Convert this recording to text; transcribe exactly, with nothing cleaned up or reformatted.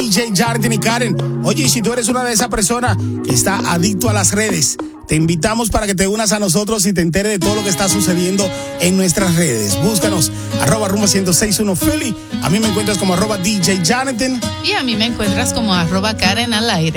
J Jonathan y Karen. Oye, y si tú eres una de esas personas que está adicto a las redes, te invitamos para que te unas a nosotros y te enteres de todo lo que está sucediendo en nuestras redes. Búscanos, arroba Rumba ciento seis punto uno Philly. A mí me encuentras como arroba D J Jonathan. Y a mí me encuentras como arroba Karen al aire.